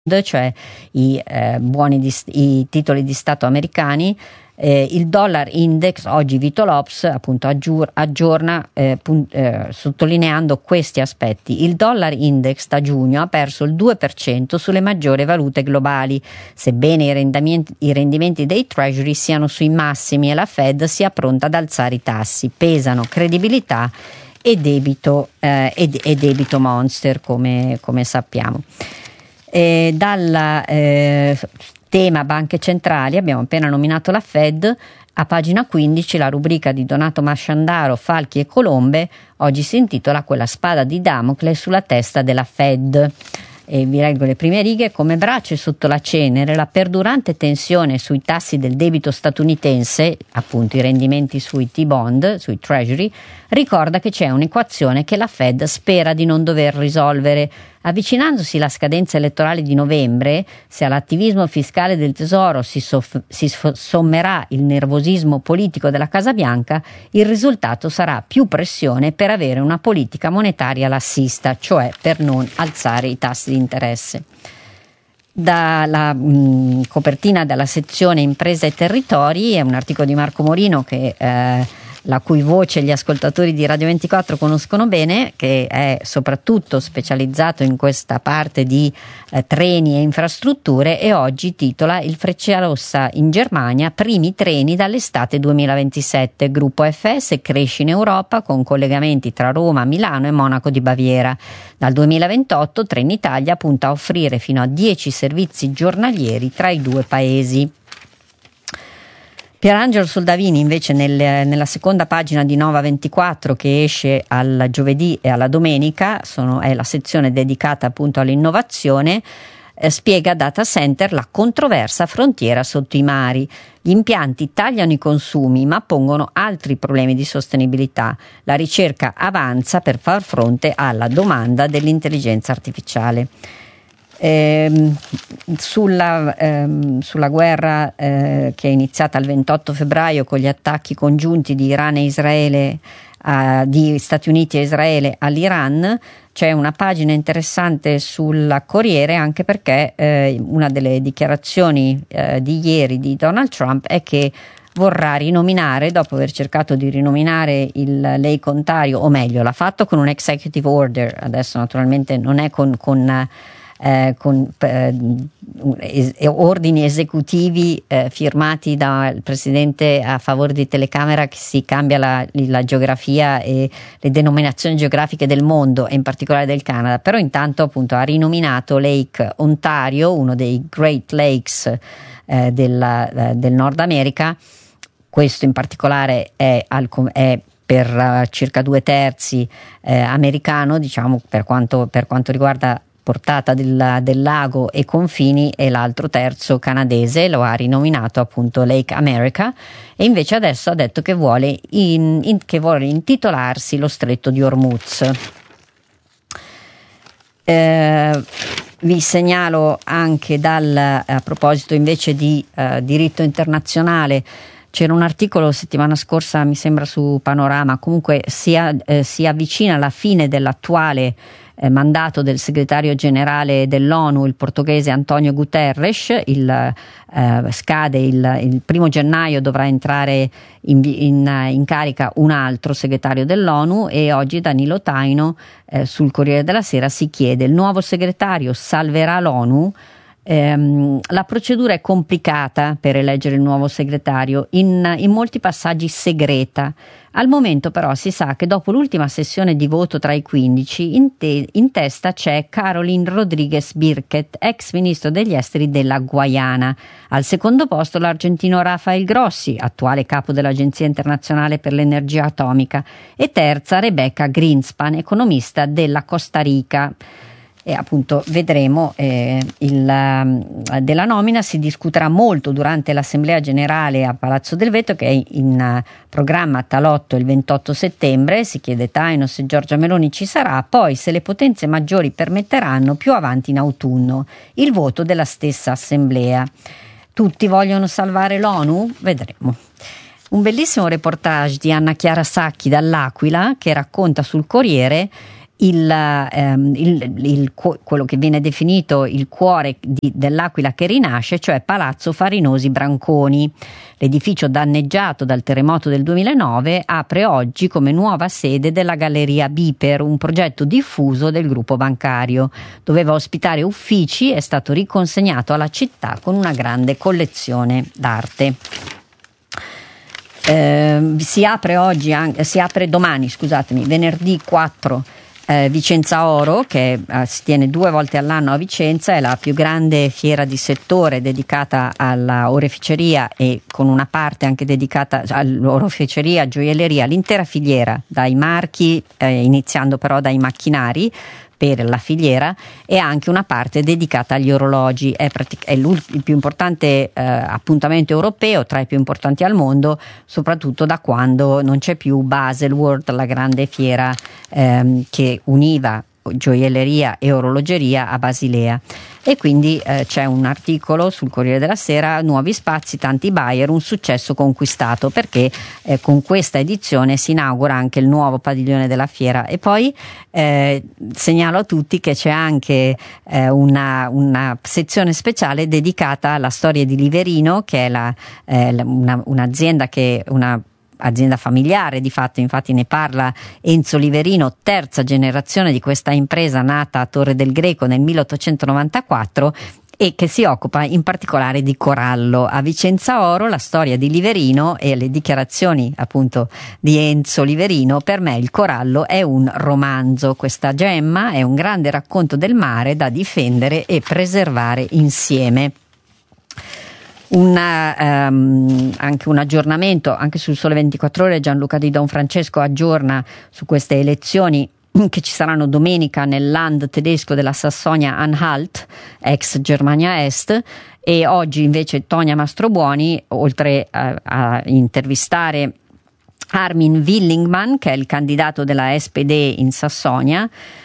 cioè i titoli di Stato americani. Il dollar index, oggi Vito Lops appunto aggiorna sottolineando questi aspetti. Il dollar index da giugno ha perso il 2% sulle maggiori valute globali, sebbene i rendimenti dei treasury siano sui massimi e la Fed sia pronta ad alzare i tassi. Pesano credibilità e debito monster, come sappiamo. Dal tema banche centrali abbiamo appena nominato la Fed. A pagina 15 la rubrica di Donato Masciandaro, Falchi e Colombe oggi si intitola Quella spada di Damocle sulla testa della Fed. E vi leggo le prime righe: come brace sotto la cenere, la perdurante tensione sui tassi del debito statunitense, appunto i rendimenti sui T-bond, sui treasury, ricorda che c'è un'equazione che la Fed spera di non dover risolvere. Avvicinandosi la scadenza elettorale di novembre, se all'attivismo fiscale del Tesoro si sommerà il nervosismo politico della Casa Bianca, il risultato sarà più pressione per avere una politica monetaria lassista, cioè per non alzare i tassi di interesse. Dalla copertina della sezione Imprese e Territori è un articolo di Marco Morino la cui voce gli ascoltatori di Radio 24 conoscono bene, che è soprattutto specializzato in questa parte di treni e infrastrutture, e oggi titola Il Frecciarossa in Germania, primi treni dall'estate 2027. Gruppo FS cresce in Europa con collegamenti tra Roma, Milano e Monaco di Baviera. Dal 2028 Trenitalia punta a offrire fino a 10 servizi giornalieri tra i due paesi. Pierangelo Soldavini invece nella seconda pagina di Nova 24, che esce al giovedì e alla domenica, è la sezione dedicata appunto all'innovazione, spiega Data Center la controversa frontiera sotto i mari. Gli impianti tagliano i consumi ma pongono altri problemi di sostenibilità. La ricerca avanza per far fronte alla domanda dell'intelligenza artificiale. Sulla guerra che è iniziata il 28 febbraio con gli attacchi congiunti di Iran e Israele, di Stati Uniti e Israele all'Iran, c'è una pagina interessante sul Corriere, anche perché una delle dichiarazioni di ieri di Donald Trump è che vorrà rinominare, dopo aver cercato di rinominare il Lake Ontario, o meglio l'ha fatto con un executive order, adesso naturalmente non è con ordini esecutivi firmati dal presidente a favore di telecamera, che si cambia la geografia e le denominazioni geografiche del mondo e in particolare del Canada, però intanto appunto ha rinominato Lake Ontario, uno dei Great Lakes del Nord America. Questo in particolare è per circa 2/3 americano, diciamo, per quanto riguarda portata del lago e confini, e l'altro terzo canadese, lo ha rinominato appunto Lake America, e invece adesso ha detto che vuole intitolarsi lo Stretto di Hormuz. Vi segnalo anche a proposito invece di diritto internazionale, c'era un articolo settimana scorsa, mi sembra su Panorama, comunque si avvicina alla fine dell'attuale mandato del segretario generale dell'ONU, il portoghese Antonio Guterres. Scade il 1 gennaio, dovrà entrare in carica un altro segretario dell'ONU, e oggi Danilo Taino sul Corriere della Sera si chiede: il nuovo segretario salverà l'ONU? La procedura è complicata per eleggere il nuovo segretario, in molti passaggi segreta. Al momento però si sa che dopo l'ultima sessione di voto tra i 15 in testa c'è Caroline Rodriguez Birket, ex ministro degli esteri della Guayana. Al secondo posto l'argentino Rafael Grossi, attuale capo dell'Agenzia internazionale per l'energia atomica, e terza Rebecca Greenspan, economista della Costa Rica. E appunto vedremo della nomina si discuterà molto durante l'assemblea generale a Palazzo del Vetro, che è in programma a Talotto il 28 settembre. Si chiede Taino se Giorgia Meloni ci sarà, poi se le potenze maggiori permetteranno più avanti in autunno. Il voto della stessa assemblea. Tutti vogliono salvare l'ONU? Vedremo. Un bellissimo reportage di Anna Chiara Sacchi dall'Aquila, che racconta sul Corriere quello che viene definito il cuore dell'Aquila che rinasce, cioè Palazzo Farinosi Branconi. L'edificio danneggiato dal terremoto del 2009 apre oggi come nuova sede della Galleria Biper, un progetto diffuso del gruppo bancario. Doveva ospitare uffici, è stato riconsegnato alla città con una grande collezione d'arte. Si apre domani, venerdì 4, Vicenza Oro, che si tiene 2 volte all'anno a Vicenza, è la più grande fiera di settore dedicata alla oreficeria e con una parte anche dedicata all'oreficeria, gioielleria, l'intera filiera, dai marchi, iniziando però dai macchinari per la filiera, e anche una parte dedicata agli orologi. È il più importante appuntamento europeo, tra i più importanti al mondo, soprattutto da quando non c'è più Baselworld, la grande fiera che univa gioielleria e orologeria a Basilea. E quindi c'è un articolo sul Corriere della Sera: nuovi spazi, tanti buyer, un successo conquistato, perché con questa edizione si inaugura anche il nuovo padiglione della fiera. E poi segnalo a tutti che c'è anche una sezione speciale dedicata alla storia di Liverino, che è un'azienda azienda familiare di fatto. Infatti ne parla Enzo Liverino, terza generazione di questa impresa nata a Torre del Greco nel 1894 e che si occupa in particolare di corallo. A Vicenza Oro la storia di Liverino e le dichiarazioni appunto di Enzo Liverino: per me il corallo è un romanzo, questa gemma è un grande racconto del mare da difendere e preservare insieme. Anche un aggiornamento anche sul Sole 24 Ore. Gianluca Di Don Francesco aggiorna su queste elezioni che ci saranno domenica nel land tedesco della Sassonia-Anhalt, ex Germania Est. E oggi invece Tonia Mastrobuoni, oltre a intervistare Armin Willingmann, che è il candidato della SPD in Sassonia,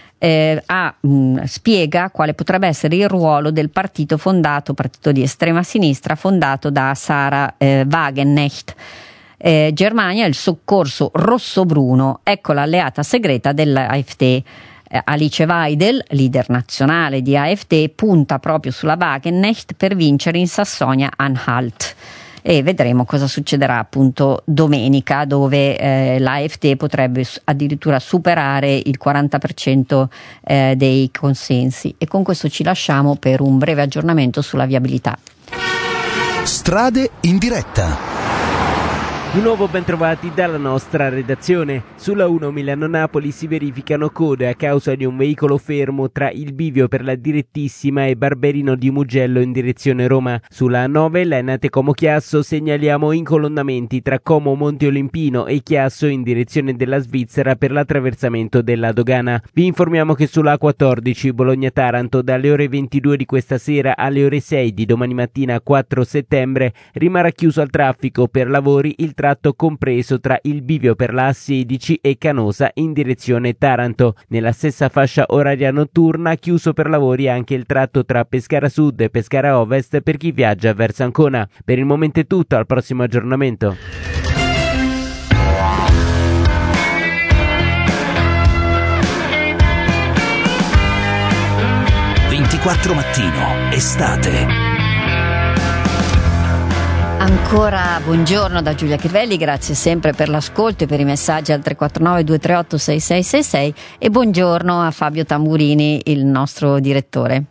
spiega quale potrebbe essere il ruolo del partito di estrema sinistra fondato da Sarah Wagenknecht. Germania, il soccorso rosso-bruno, ecco l'alleata segreta dell'AfD. Alice Weidel, leader nazionale di AfD, punta proprio sulla Wagenknecht per vincere in Sassonia-Anhalt. E vedremo cosa succederà appunto domenica, dove l'AfD potrebbe addirittura superare il 40% dei consensi. E con questo ci lasciamo per un breve aggiornamento sulla viabilità. Strade in diretta. Di nuovo ben trovati dalla nostra redazione. Sulla 1 Milano-Napoli si verificano code a causa di un veicolo fermo tra il bivio per la Direttissima e Barberino di Mugello in direzione Roma. Sulla A9 Lenate Como Chiasso segnaliamo incolonnamenti tra Como Monte Olimpino e Chiasso in direzione della Svizzera per l'attraversamento della dogana. Vi informiamo che sulla A14 Bologna-Taranto dalle ore 22 di questa sera alle ore 6 di domani mattina 4 settembre rimarrà chiuso al traffico per lavori il tratto compreso tra il bivio per la A16 e Canosa in direzione Taranto. Nella stessa fascia oraria notturna chiuso per lavori anche il tratto tra Pescara Sud e Pescara Ovest per chi viaggia verso Ancona. Per il momento è tutto, al prossimo aggiornamento. Mattino, estate. Ancora buongiorno da Giulia Crivelli, grazie sempre per l'ascolto e per i messaggi al 349 238 6666 e buongiorno a Fabio Tamburini, il nostro direttore.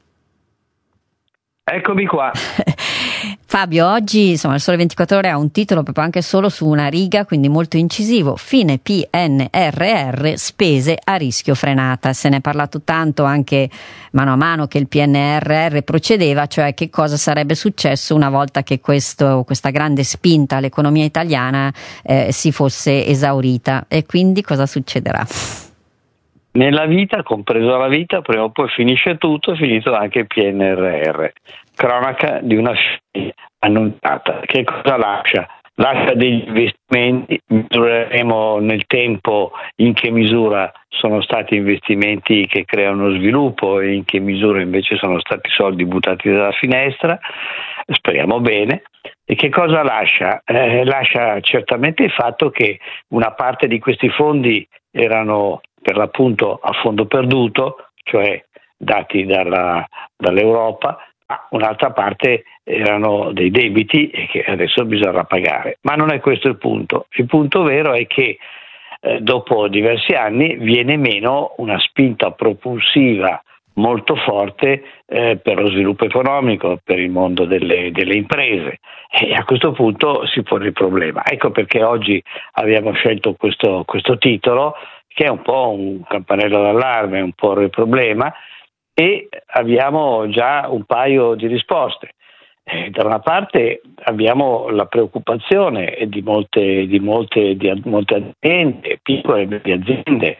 Eccomi qua. Fabio, oggi il Sole 24 Ore ha un titolo proprio anche solo su una riga, quindi molto incisivo: fine PNRR, spese a rischio frenata. Se ne è parlato tanto anche mano a mano che il PNRR procedeva, cioè che cosa sarebbe successo una volta che questa grande spinta all'economia italiana si fosse esaurita, e quindi cosa succederà? Nella vita, compreso la vita, prima o poi finisce tutto, è finito anche il PNRR. Cronaca di una fine annunciata. Che cosa lascia? Lascia degli investimenti, misureremo nel tempo in che misura sono stati investimenti che creano sviluppo e in che misura invece sono stati soldi buttati dalla finestra, speriamo bene. E che cosa lascia? Lascia certamente il fatto che una parte di questi fondi erano per l'appunto a fondo perduto, cioè dati dall'Europa, ma un'altra parte erano dei debiti e che adesso bisogna pagare. Ma non è questo il punto. Il punto vero è che dopo diversi anni viene meno una spinta propulsiva molto forte per lo sviluppo economico, per il mondo delle imprese, e a questo punto si pone il problema. Ecco perché oggi abbiamo scelto questo titolo, che è un po' un campanello d'allarme, un po' il problema, e abbiamo già un paio di risposte. Da una parte abbiamo la preoccupazione di molte aziende, piccole e medie aziende.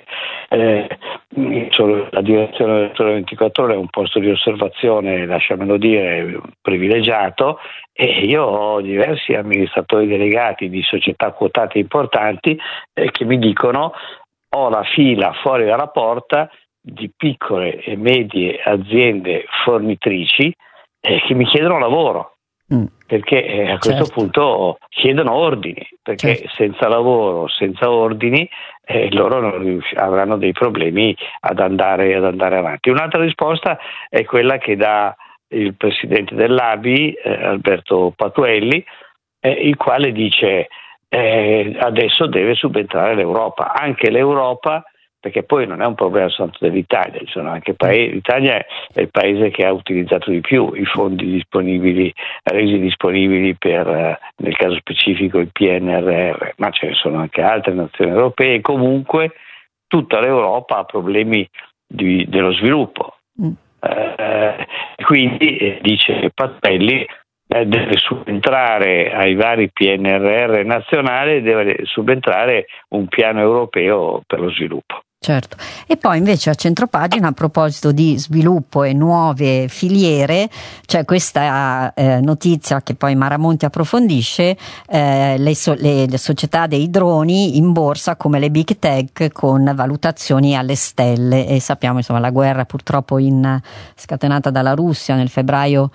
La direzione del Sole 24 Ore è un posto di osservazione, lasciamelo dire, privilegiato, e io ho diversi amministratori delegati di società quotate importanti che mi dicono: ho la fila fuori dalla porta di piccole e medie aziende fornitrici che mi chiedono lavoro, perché a questo punto chiedono ordini, perché senza lavoro, senza ordini, loro non avranno dei problemi ad andare avanti. Un'altra risposta è quella che dà il presidente dell'ABI, Alberto Patuelli, il quale dice adesso deve subentrare l'Europa, anche l'Europa, perché poi non è un problema soltanto dell'Italia, ci sono anche l'Italia è il paese che ha utilizzato di più i fondi disponibili, resi disponibili per, nel caso specifico, il PNRR, ma ce ne sono anche altre nazioni europee. Comunque tutta l'Europa ha problemi dello sviluppo. Quindi dice Patelli, deve subentrare ai vari PNRR nazionali, deve subentrare un piano europeo per lo sviluppo. Certo. E poi invece a centropagina, a proposito di sviluppo e nuove filiere, c'è questa notizia che poi Maramonti approfondisce, le società dei droni in borsa come le big tech con valutazioni alle stelle, e sappiamo insomma la guerra purtroppo scatenata dalla Russia nel febbraio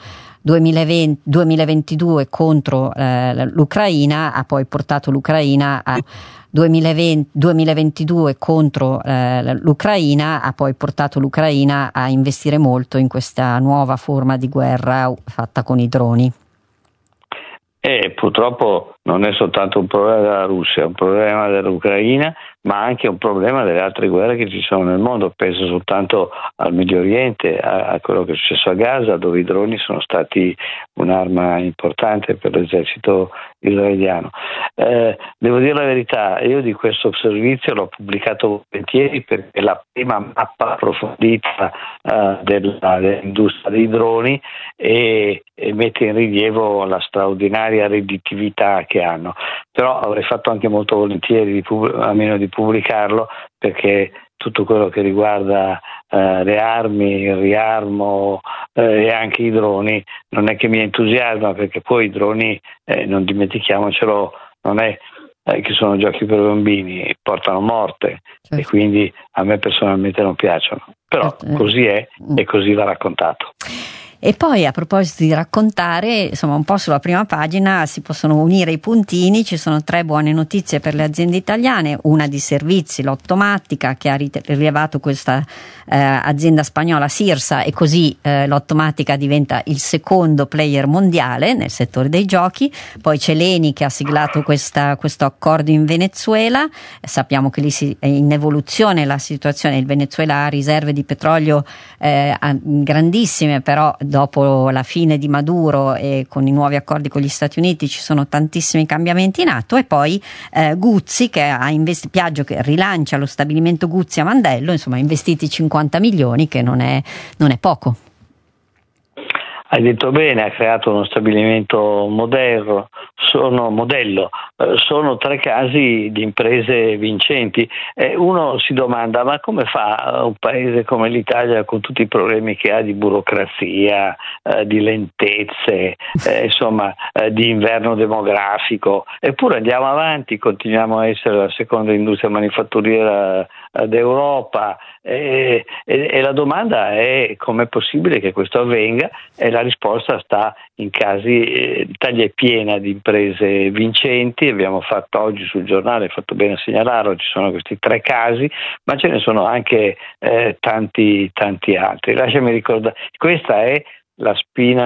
2022 contro l'Ucraina ha poi portato l'Ucraina a 2022 contro l'Ucraina ha poi portato l'Ucraina a investire molto in questa nuova forma di guerra fatta con i droni. E purtroppo non è soltanto un problema della Russia, è un problema dell'Ucraina, ma anche un problema delle altre guerre che ci sono nel mondo. Penso soltanto al Medio Oriente, a quello che è successo a Gaza, dove i droni sono stati un'arma importante per l'esercito israeliano. Devo dire la verità, io di questo servizio l'ho pubblicato volentieri perché è la prima mappa approfondita dell'industria dei droni e mette in rilievo la straordinaria redditività che hanno. Però avrei fatto anche molto volentieri a meno di pubblicarlo, perché tutto quello che riguarda le armi, il riarmo e anche i droni non è che mi entusiasma, perché poi i droni, non dimentichiamocelo, non è che sono giochi per bambini, portano morte, e quindi a me personalmente non piacciono, però così è e così va raccontato. E poi a proposito di raccontare, insomma un po' sulla prima pagina si possono unire i puntini, ci sono 3 buone notizie per le aziende italiane, una di servizi, l'Ottomatica, che ha rilevato questa azienda spagnola Sirsa, e così l'Ottomatica diventa il secondo player mondiale nel settore dei giochi. Poi c'è l'ENI che ha siglato questo accordo in Venezuela, sappiamo che lì è in evoluzione la situazione, il Venezuela ha riserve di petrolio grandissime, però dopo la fine di Maduro e con i nuovi accordi con gli Stati Uniti ci sono tantissimi cambiamenti in atto. E poi Guzzi che ha Piaggio che rilancia lo stabilimento Guzzi a Mandello, insomma investiti 50 milioni, che non è poco. Hai detto bene, ha creato uno stabilimento modello, sono 3 casi di imprese vincenti. Uno si domanda: ma come fa un paese come l'Italia, con tutti i problemi che ha di burocrazia, di lentezze, di inverno demografico, eppure andiamo avanti, continuiamo a essere la seconda industria manifatturiera d'Europa, e la domanda è: com'è possibile che questo avvenga? E la risposta sta in casi, l'Italia è piena di imprese vincenti, abbiamo fatto oggi sul giornale, fatto bene a segnalarlo, ci sono questi 3 casi, ma ce ne sono anche tanti altri. Lasciami ricordare, questa è la spina